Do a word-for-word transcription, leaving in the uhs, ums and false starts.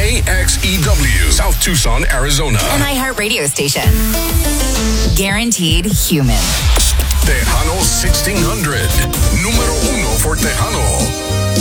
K X E W, South Tucson, Arizona. An iHeartRadio station. Guaranteed human. Tejano sixteen hundred. Número uno for Tejano.